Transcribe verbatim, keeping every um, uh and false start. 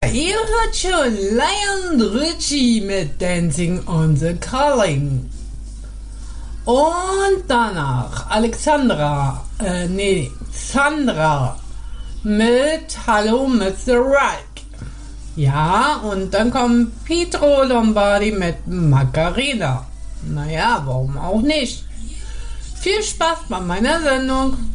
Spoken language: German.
Ihr hört schon Lion Richie mit Dancing on the Calling. Und danach Alexandra, äh, nee, Sandra mit Hallo Mister Right. Ja, und dann kommt Pietro Lombardi mit Macarena. Naja, warum auch nicht? Viel Spaß bei meiner Sendung.